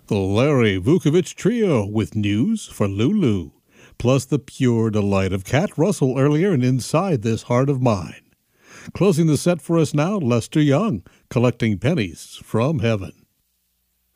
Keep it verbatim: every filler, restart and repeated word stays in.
The Larry Vukovich Trio with news for Lulu, plus the pure delight of Cat Russell earlier and Inside This Heart of Mine. Closing the set for us now, Lester Young, Collecting Pennies from Heaven.